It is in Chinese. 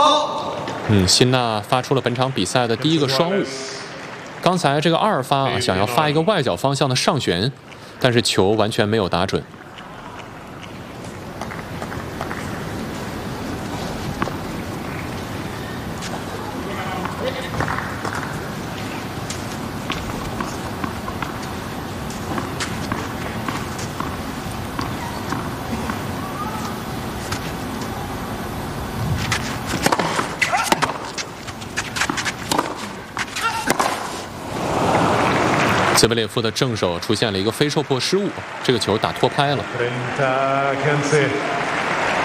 辛纳发出了本场比赛的第一个双误。刚才这个2发啊，想要发一个外角方向的上旋，但是球完全没有打准。兹维列夫的正手出现了一个飞受迫失误，这个球打脱拍了。